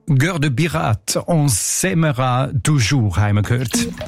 Cœur de Pirate, on s'aimera toujours, haben wir gehört.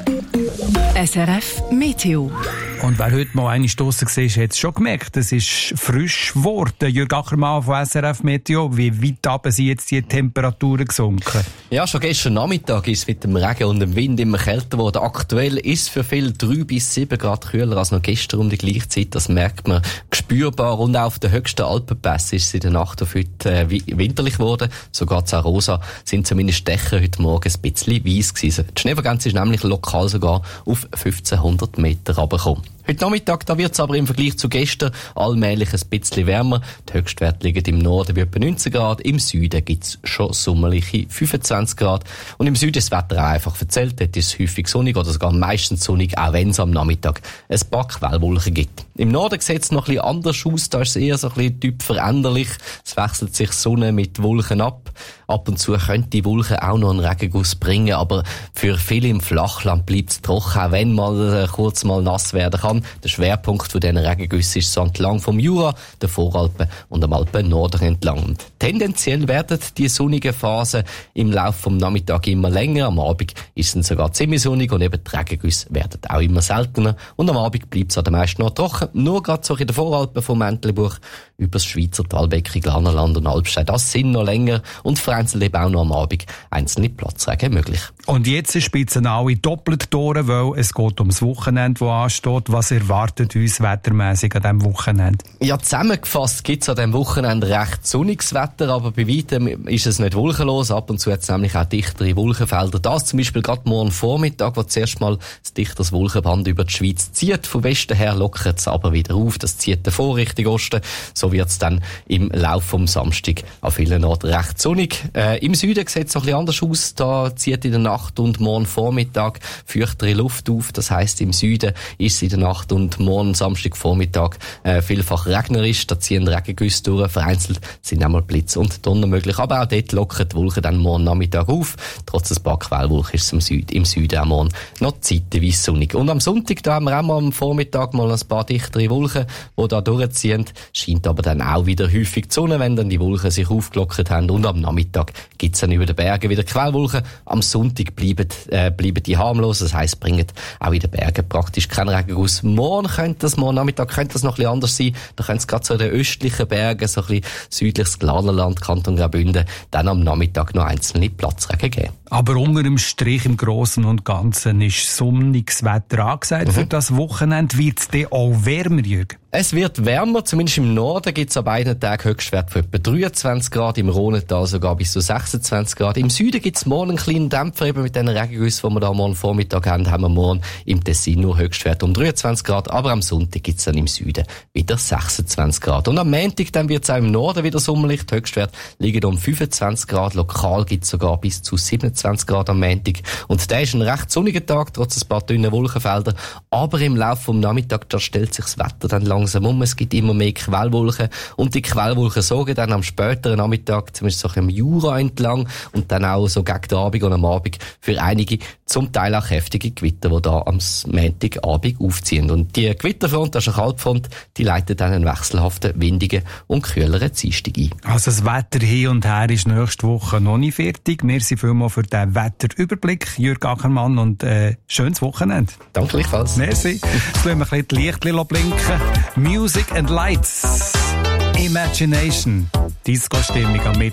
SRF Meteo. Und wer heute mal eine Stosse gesehen hat, hat es schon gemerkt, es ist frisch geworden. Jürg Ackermann von SRF Meteo, wie weit runter sind jetzt die Temperaturen gesunken? Ja, schon gestern Nachmittag ist es mit dem Regen und dem Wind immer kälter geworden. Aktuell ist es für viele 3 bis 7 Grad kühler als noch gestern um die gleiche Zeit. Das merkt man spürbar. Und auch auf den höchsten Alpenpässen ist es in der Nacht auf heute winterlich geworden. Sogar in Arosa sind zumindest Dächer heute Morgen ein bisschen weiss gewesen. Die Schneevergrenze ist nämlich lokal sogar auf 1500 Meter runtergekommen. Heute Nachmittag, da wird's aber im Vergleich zu gestern allmählich ein bisschen wärmer. Die Höchstwerte liegen im Norden bei etwa 19 Grad, im Süden gibt's schon sommerliche 25 Grad. Und im Süden ist das Wetter auch einfach verzählt. Dort ist es häufig sonnig oder sogar meistens sonnig, auch wenn es am Nachmittag ein paar Quellwolken gibt. Im Norden sieht es noch ein bisschen anders aus, da ist es eher so ein bisschen typ veränderlich. Es wechselt sich Sonne mit Wolken ab. Ab und zu könnte die Wolken auch noch einen Regenguss bringen, aber für viele im Flachland bleibt es trocken, auch wenn mal kurz mal nass werden kann. Der Schwerpunkt von diesen Regengüssen ist so entlang vom Jura, der Voralpen und am Alpen-Norden entlang. Und tendenziell werden die sonnigen Phasen im Laufe vom Nachmittag immer länger. Am Abend ist es sogar ziemlich sonnig und eben die Regengüsse werden auch immer seltener. Und am Abend bleibt es an den meisten noch trocken. Nur gerade so in den Voralpen vom Entlebuch über das Schweizer Talbecken, Glanerland und Alpstein. Das sind noch länger und vereinzelt eben auch noch am Abend einzelne Platzregen möglich. Und jetzt spitzen alle doppelt durch, weil es geht ums Wochenende, das ansteht. Was erwartet uns wettermässig an diesem Wochenende? Ja, zusammengefasst gibt es an diesem Wochenende recht sonniges Wetter, aber bei weitem ist es nicht wolkenlos. Ab und zu hat es nämlich auch dichtere Wolkenfelder. Das zum Beispiel gerade morgen Vormittag, wo zuerst mal das dichteres Wolkenband über die Schweiz zieht. Von Westen her lockert es aber wieder auf. Das zieht davor Richtung Osten. So wird es dann im Laufe vom Samstag an vielen Orten recht sonnig. Im Süden sieht es noch ein bisschen anders aus. Da zieht in der Nacht und morgen Vormittag feuchtere Luft auf. Das heisst, im Süden ist es in der Nacht und morgen Samstagvormittag vielfach regnerisch. Da ziehen Regengüsse durch. Vereinzelt sind einmal Blitz und Donner möglich. Aber auch dort lockern die Wolken dann morgen Nachmittag auf. Trotz ein paar Quellwolken ist es im Süden auch morgen noch zeitweise sonnig. Und am Sonntag, da haben wir auch mal am Vormittag mal ein paar dichtere Wolken, die da durchziehen. Scheint aber dann auch wieder häufig die Sonne, wenn dann die Wolken sich aufgelockert haben. Und am Nachmittag gibt es dann über den Bergen wieder Quellwolken. Am Sonntag bleiben die harmlos. Das heisst, bringen auch in den Bergen praktisch keinen Regenguss. Morgen Nachmittag könnte das noch ein bisschen anders sein. Da könnte es gerade so in den östlichen Bergen, so ein bisschen südliches Glanerland, Kanton Graubünden, dann am Nachmittag noch einzelne Platzregen geben. Aber unter dem Strich im Großen und Ganzen ist sonniges Wetter angesagt. Für das Wochenende wird es dann auch wärmer, Jürg? Es wird wärmer, zumindest im Norden gibt es an beiden Tagen Höchstwert von etwa 23 Grad, im Rhonental sogar bis zu 26 Grad. Im Süden gibt es morgen einen kleinen Dämpfer, eben mit den Regengüssen, die wir da morgen Vormittag haben wir morgen im Tessin nur Höchstwert um 23 Grad, aber am Sonntag gibt es dann im Süden wieder 26 Grad. Und am Montag dann wird es auch im Norden wieder sommerlich, die Höchstwert liegen um 25 Grad, lokal gibt es sogar bis zu 27 Grad am Montag. Und der ist ein recht sonniger Tag, trotz ein paar dünnen Wolkenfelder, aber im Laufe vom Nachmittag, da stellt sich das Wetter dann langsam um. Es gibt immer mehr Quellwolken und die Quellwolken sorgen dann am späteren Nachmittag, zumindest so im Jura entlang und dann auch so gegen den Abend und am Abend für einige zum Teil auch kräftige Gewitter, die da am Montagabend aufziehen. Und die Gewitterfront, das ist eine Kaltfront, die leitet dann einen wechselhaften, windigen und kühleren Dienstag ein. Also das Wetter hin und her ist nächste Woche noch nicht fertig. Merci vielmals für den Wetterüberblick, Jürg Ackermann, und schönes Wochenende. Danke gleichfalls. Merci. Jetzt lassen wir ein bisschen die Lichtchen blinken. Music and Lights. Imagination. Disco-Stimmung am Mittag.